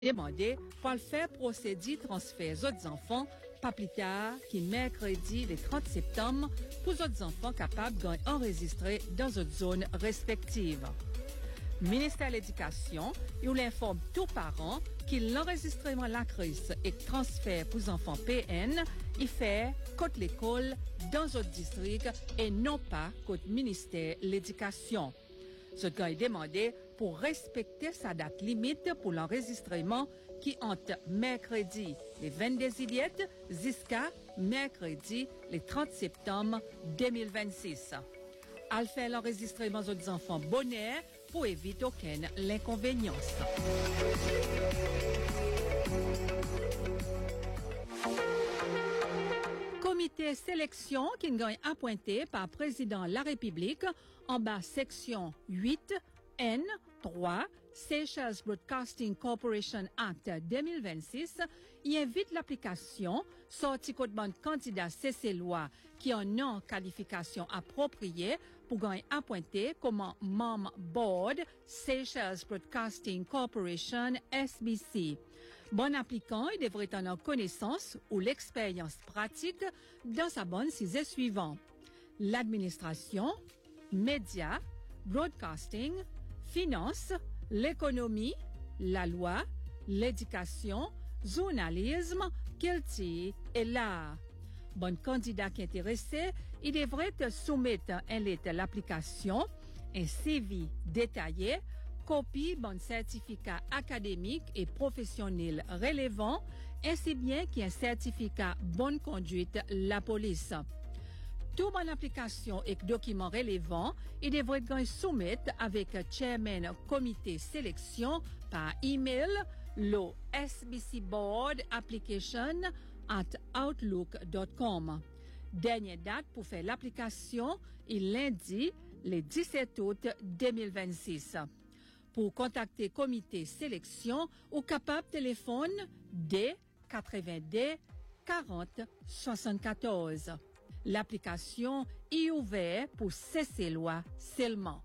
demandé pour le faire procéder transfert aux autres enfants pas plus tard qui mercredi le 30 septembre pour les autres enfants capables d'enregistrer dans autres zones respectives. Ministère de l'Éducation, il informe tous parents que l'enregistrement la crise et transfert pour les enfants PN, il fait contre l'école dans autres districts et non pas contre le ministère de l'Éducation. Ce gars est demandé pour respecter sa date limite pour l'enregistrement qui entre mercredi le 22 juillet jusqu'à mercredi le 30 septembre 2026. Elle fait l'enregistrement des enfants bonheur pour éviter aucune inconvénience. Comité sélection qui gagne appointé par président de la République en bas section 8 N3 Seychelles Broadcasting Corporation Act 2026 y invite l'application sorti code bande candidat CC loi qui en non qualification appropriée pour gagner appointé comme membre board Seychelles Broadcasting Corporation SBC. Bon applicant, il devrait en connaissance ou l'expérience pratique dans sa bonne sujet suivant: l'administration, médias, broadcasting, finance, l'économie, la loi, l'éducation, journalisme, culture et l'art. Bon candidat qui est intéressé, il devrait soumettre un lettre à l'application, un CV détaillé, copie bon certificat académique et professionnel relevant, ainsi bien qu'un certificat bonne conduite la police. Tout bonne application et documents relevants, il devrait être soumettre avec chairman comité sélection par email le sbcboardapplication@outlook.com. Dernière date pour faire l'application est lundi le 17 août 2026. Pour contacter comité sélection ou capable téléphone D 82 40 74. L'application est ouverte pour cesser loi seulement.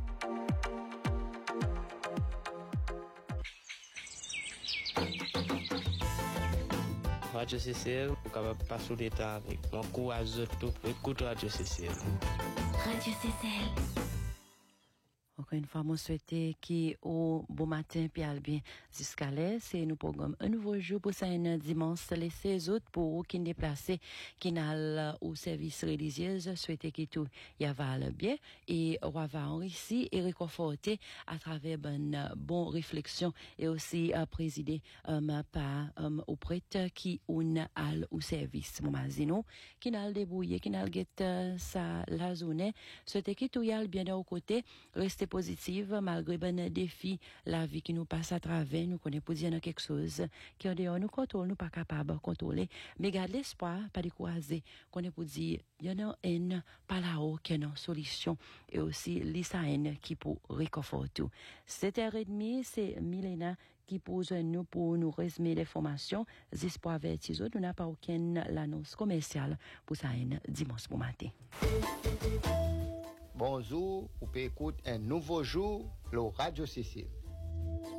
Radio CCL, vous capable de passer le temps avec. M'encourage tout, écoute Radio CCL. Radio CCL. Encore une fois, moi souhaite au bon matin puis bien jusqu'à l'air. C'est nous programme un nouveau jour pour ça un dimanche les 16 août pour qui déplacé qui n'a au service religieux. Souhaite que tout y avale bien et va enrichi et réconforté à travers bon réflexion et aussi présidé par au prêtre qui on al au service mon mazino qui n'a débrouillé qui n'a get ça la zone. Souhaite que tout y a bien d'un côté rester positive malgré ben défi la vie qui nous passe à travers nous connaît pour dire quelque chose qui en dehors nous contrôle nous pas capable de contrôler mais garde l'espoir pas décourager qu'on est pour dire il y en a une pas là-haut qui a une solution et aussi l'ISAN qui pour réconforter tout 7h30 c'est Milena qui pose nous pour nous résumer les formations espoir vertiso nous n'a pas aucune l'annonce commerciale pour ça dimanche bon matin. Bonjour, vous pouvez écouter un nouveau jour, le Radio CCL.